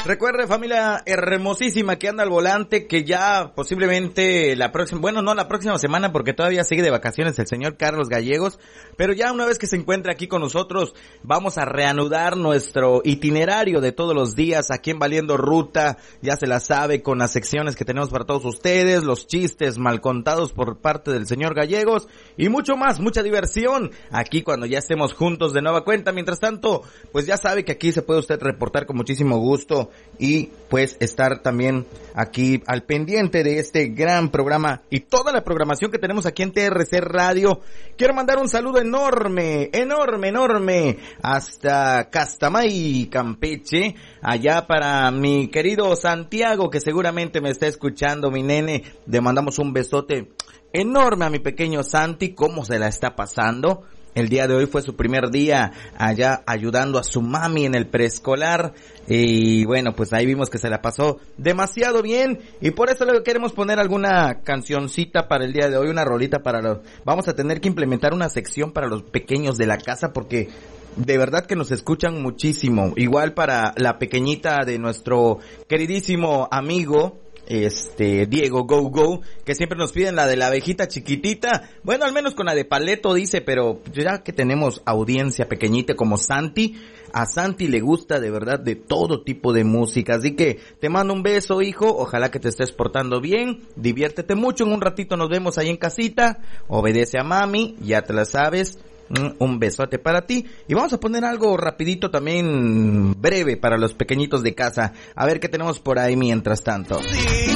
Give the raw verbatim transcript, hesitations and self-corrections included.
Recuerde, familia hermosísima que anda al volante, que ya posiblemente la próxima, bueno, no la próxima semana porque todavía sigue de vacaciones el señor Carlos Gallegos, pero ya una vez que se encuentre aquí con nosotros, vamos a reanudar nuestro itinerario de todos los días aquí en Valiendo Ruta, ya se la sabe, con las secciones que tenemos para todos ustedes, los chistes mal contados por parte del señor Gallegos y mucho más, mucha diversión aquí cuando ya estemos juntos de nueva cuenta. Mientras tanto, pues ya sabe que aquí se puede usted reportar con muchísimo gusto y pues estar también aquí al pendiente de este gran programa y toda la programación que tenemos aquí en T R C Radio. Quiero mandar un saludo enorme, enorme, enorme hasta Castamay, Campeche, allá para mi querido Santiago, que seguramente me está escuchando, mi nene. Le mandamos un besote enorme a mi pequeño Santi. ¿Cómo se la está pasando? El día de hoy fue su primer día allá ayudando a su mami en el preescolar y bueno, pues ahí vimos que se la pasó demasiado bien y por eso le queremos poner alguna cancioncita para el día de hoy, una rolita para los... Vamos a tener que implementar una sección para los pequeños de la casa porque de verdad que nos escuchan muchísimo. Igual para la pequeñita de nuestro queridísimo amigo Este, Diego Go Go, que siempre nos piden la de la abejita chiquitita. Bueno, al menos con la de Paleto dice, pero ya que tenemos audiencia pequeñita como Santi, a Santi le gusta de verdad de todo tipo de música. Así que te mando un beso, hijo. Ojalá que te estés portando bien. Diviértete mucho. En un ratito nos vemos ahí en casita. Obedece a mami, ya te la sabes. Un besote para ti. Y vamos a poner algo rapidito también breve para los pequeñitos de casa. A ver qué tenemos por ahí mientras tanto. Sí.